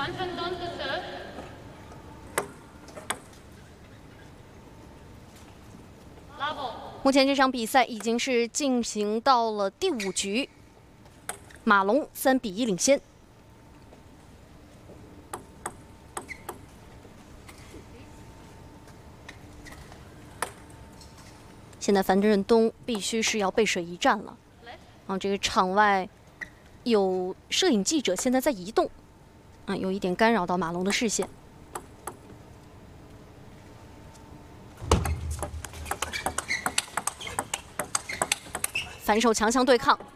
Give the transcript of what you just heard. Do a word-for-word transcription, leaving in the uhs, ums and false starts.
目前这场比赛已经是进行到了第五局，马龙三比一领先。现在樊振东必须是要背水一战了。啊，这个场外有摄影记者现在在移动，啊，有一点干扰到马龙的视线。 反手强强对抗，